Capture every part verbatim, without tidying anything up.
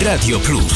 Radio Plus.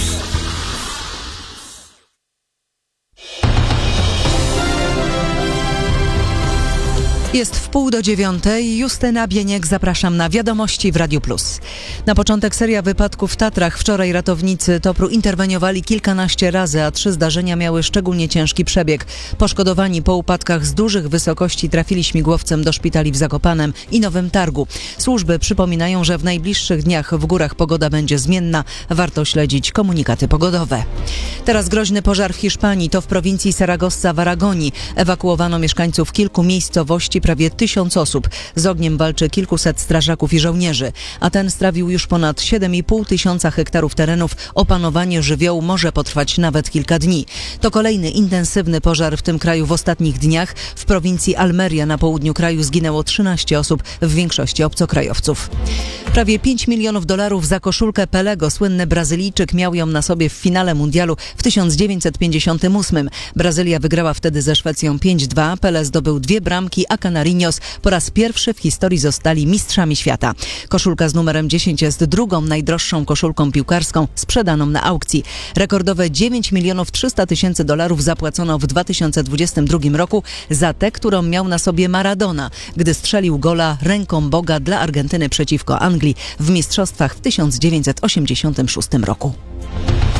Jest w pół do dziewiątej. Justyna Bieniek, zapraszam na Wiadomości w Radiu Plus. Na początek seria wypadków w Tatrach. Wczoraj ratownicy Topru interweniowali kilkanaście razy, a trzy zdarzenia miały szczególnie ciężki przebieg. Poszkodowani po upadkach z dużych wysokości trafili śmigłowcem do szpitali w Zakopanem i Nowym Targu. Służby przypominają, że w najbliższych dniach w górach pogoda będzie zmienna. Warto śledzić komunikaty pogodowe. Teraz groźny pożar w Hiszpanii. To w prowincji Saragossa w Aragonii. Ewakuowano mieszkańców kilku miejscowości, prawie tysiąc osób. Z ogniem walczy kilkuset strażaków i żołnierzy, a ten strawił już ponad siedem i pół tysiąca hektarów terenów. Opanowanie żywiołu może potrwać nawet kilka dni. To kolejny intensywny pożar w tym kraju w ostatnich dniach. W prowincji Almeria na południu kraju zginęło trzynaście osób, w większości obcokrajowców. Prawie pięć milionów dolarów za koszulkę Pelego. Słynny Brazylijczyk miał ją na sobie w finale mundialu w tysiąc dziewięćset pięćdziesiątym ósmym. Brazylia wygrała wtedy ze Szwecją pięć dwa. Pele zdobył dwie bramki, a Canarinos po raz pierwszy w historii zostali mistrzami świata. Koszulka z numerem dziesięć jest drugą najdroższą koszulką piłkarską sprzedaną na aukcji. Rekordowe dziewięć milionów trzysta tysięcy dolarów zapłacono w dwa tysiące dwudziestym drugim roku za tę, którą miał na sobie Maradona, gdy strzelił gola ręką Boga dla Argentyny przeciwko Anglii w mistrzostwach w tysiąc dziewięćset osiemdziesiątym szóstym roku.